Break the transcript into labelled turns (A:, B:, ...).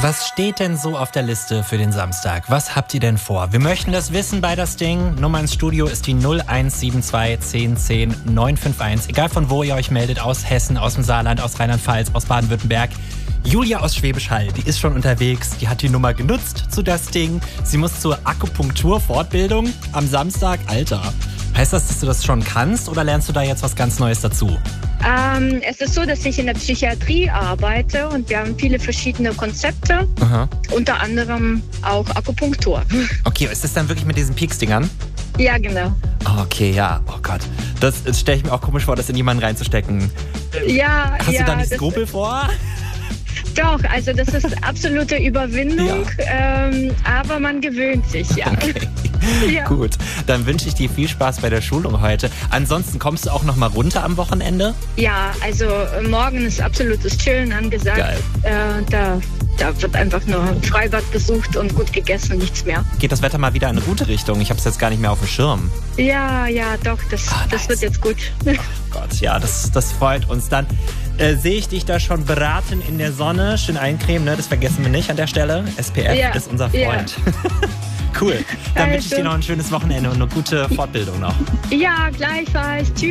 A: Was steht denn so auf der Liste für den Samstag? Was habt ihr denn vor? Wir möchten das wissen bei das Ding. Nummer ins Studio ist die 0172 10 10 951. Egal von wo ihr euch meldet, aus Hessen, aus dem Saarland, aus Rheinland-Pfalz, aus Baden-Württemberg. Julia aus Schwäbisch Hall, die ist schon unterwegs, die hat die Nummer genutzt zu das Ding. Sie muss zur Akupunktur-Fortbildung am Samstag. Alter, heißt das, dass du das schon kannst oder lernst du da jetzt was ganz Neues dazu?
B: Es ist so, dass ich in der Psychiatrie arbeite und wir haben viele verschiedene Konzepte, unter anderem auch Akupunktur.
A: Okay, ist das dann wirklich mit diesen Pieks-Dingern?
B: Ja, genau.
A: Okay, ja, oh Gott. Das stelle ich mir auch komisch vor, das in jemanden reinzustecken.
B: Ja,
A: Hast du da nicht Skrupel vor?
B: Doch, also das ist absolute Überwindung, aber man gewöhnt sich, ja.
A: Okay. Ja. Gut, dann wünsche ich dir viel Spaß bei der Schulung heute. Ansonsten kommst du auch noch mal runter am Wochenende?
B: Ja, also morgen ist absolutes Chillen angesagt.
A: Geil.
B: Da wird einfach nur ein Freibad besucht und gut gegessen, nichts mehr.
A: Geht das Wetter mal wieder in eine gute Richtung? Ich habe es jetzt gar nicht mehr auf dem Schirm.
B: Ja, doch, das
A: nice.
B: wird jetzt gut.
A: Oh Gott, ja, das freut uns. Dann sehe ich dich da schon braten in der Sonne. Schön eincremen, ne? Das vergessen wir nicht an der Stelle. SPF ist unser Freund. Ja. Cool. Dann wünsche ich dir noch ein schönes Wochenende und eine gute Fortbildung noch.
B: Ja, gleichfalls. Tschüss.